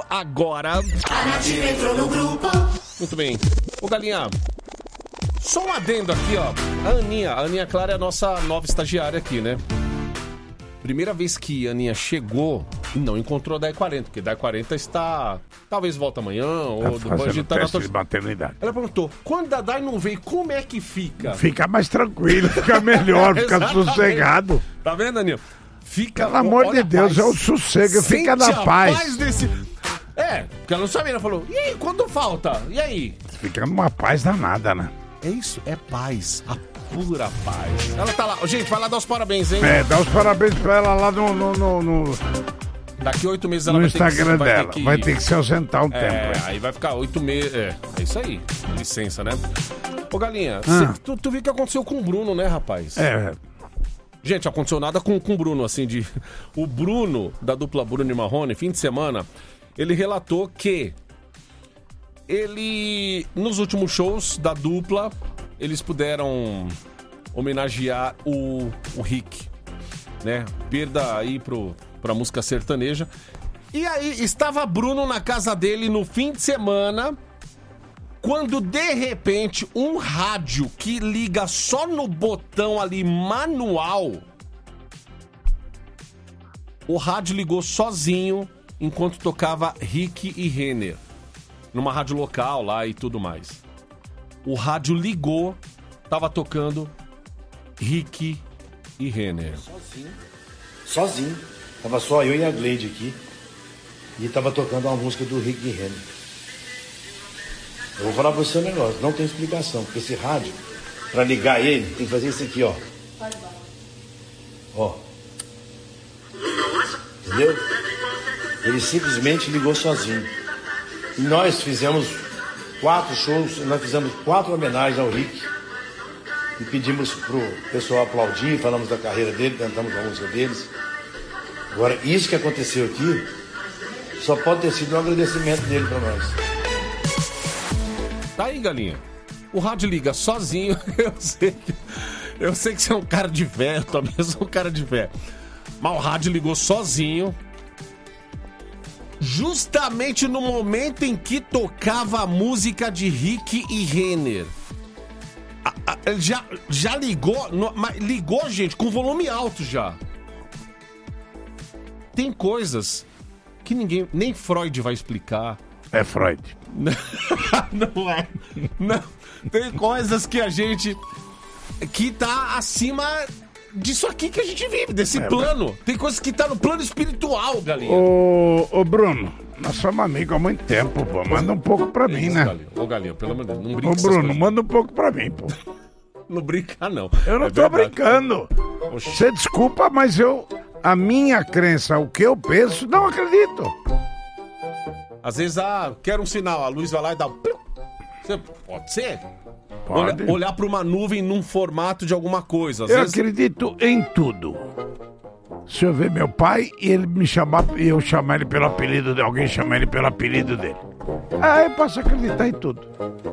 agora. A Nativa entrou no grupo. Muito bem. Ô, Galinha, só um adendo aqui, ó. A Aninha Clara é a nossa nova estagiária aqui, né? Primeira vez que a Aninha chegou, não encontrou a Dai 40, porque a Dai 40 está... Talvez volta amanhã, ou depois a gente tá na teste de maternidade. Ela perguntou, quando a Dai não veio, como é que fica? Fica mais tranquilo, fica melhor, fica sossegado. Tá vendo, Aninha? Fica... Pelo amor de Deus, é o sossego, fica na paz. É, porque ela não sabia, ela falou, e aí, quando falta? E aí? Fica numa paz danada, né? É isso, é paz, a pura paz. Ela tá lá, gente, vai lá dar os parabéns, hein? É, dá os parabéns pra ela lá no Daqui 8 meses ela no vai ter que... Instagram dela, vai ter que se ausentar um tempo. Aí vai ficar 8 meses, é isso aí, licença, né? Ô, Galinha, tu viu o que aconteceu com o Bruno, né, rapaz? Gente, aconteceu nada com o Bruno, assim, o Bruno, da dupla Bruno e Marrone, fim de semana, ele relatou que nos últimos shows da dupla, eles puderam homenagear o Rick, né? Perda aí pra música sertaneja. E aí, estava Bruno na casa dele no fim de semana, quando de repente um rádio que liga só no botão ali manual, o rádio ligou sozinho enquanto tocava Rick e Renner, numa rádio local lá e tudo mais. O rádio ligou, tava tocando Rick e Renner. Sozinho. Tava só eu e a Gleide aqui. E tava tocando uma música do Rick e Renner. Eu vou falar pra você um negócio, não tem explicação, porque esse rádio, pra ligar ele, tem que fazer isso aqui, ó. Ó. Entendeu? Ele simplesmente ligou sozinho. E nós fizemos 4 shows, nós fizemos 4 homenagens ao Rick. E pedimos pro pessoal aplaudir, falamos da carreira dele, cantamos a música deles. Agora, isso que aconteceu aqui, só pode ter sido um agradecimento dele pra nós. Tá aí, Galinha. O rádio liga sozinho. Eu sei que você é um cara de fé, eu também sou um cara de fé. Mas o rádio ligou sozinho, justamente no momento em que tocava a música de Rick e Renner. Já ligou, mas ligou, gente, com volume alto já. Tem coisas que nem Freud vai explicar. É Freud. Não é. Não. Tem coisas que a gente... que tá acima disso aqui que a gente vive, desse plano. Tem coisas que tá no plano espiritual, Galinha. Ô, Bruno, nós somos amigos há muito tempo, pô. Manda um pouco pra mim, né? Galinha. Ô, Galinha, pelo amor de Deus, não brinca. Ô, Bruno, manda um pouco pra mim, pô. Não brinca, não. Eu não tô brincando. Você desculpa, mas a minha crença, o que eu penso, não acredito. Às vezes, quero um sinal, a luz vai lá e dá... Pode ser? Pode. Olhar pra uma nuvem num formato de alguma coisa. Às Eu vezes... acredito em tudo. Se eu ver meu pai e ele me chamar, e eu chamar ele pelo apelido de alguém, chamar ele pelo apelido dele. Eu posso acreditar em tudo.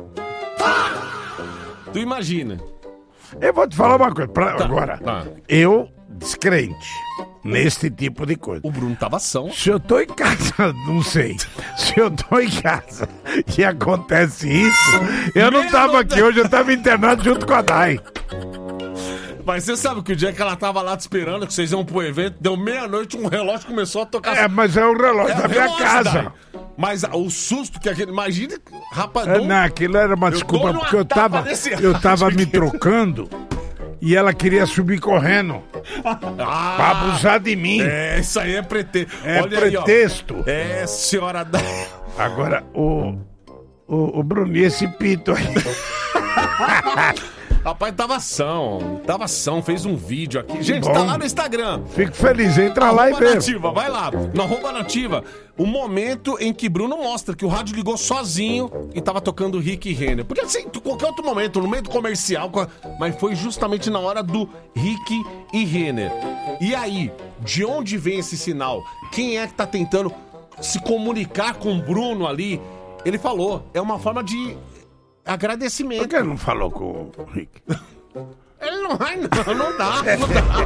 Tu imagina. Eu vou te falar uma coisa, agora. Eu, descrente, nesse tipo de coisa. O Bruno tava ação. Se eu tô em casa, não sei. Se eu tô em casa e acontece isso, eu não tava aqui hoje, eu tava internado junto com a Dai. Mas você sabe que o dia que ela tava lá te esperando, que vocês iam pro evento, deu meia-noite, um relógio começou a tocar. Mas é o relógio da minha casa. Dai. Mas o susto que aquele... Imagina, rapaz... aquilo era uma desculpa, porque eu tava me trocando e ela queria subir correndo pra abusar de mim. Isso aí é pretexto. Olha pretexto. Aí, senhora da... Agora, o Bruno, esse pito aí... Rapaz, tava ação, fez um vídeo aqui. Gente, tá lá no Instagram. Fico feliz, entra lá e vê. Nativa, vai lá, no @nativa. O momento em que Bruno mostra que o rádio ligou sozinho e tava tocando Rick e Renner. Podia ser em qualquer outro momento, no meio do comercial, mas foi justamente na hora do Rick e Renner. E aí, de onde vem esse sinal? Quem é que tá tentando se comunicar com o Bruno ali? Ele falou, é uma forma de... agradecimento. Por que ele não falou com o Rick? Ele não vai, não dá.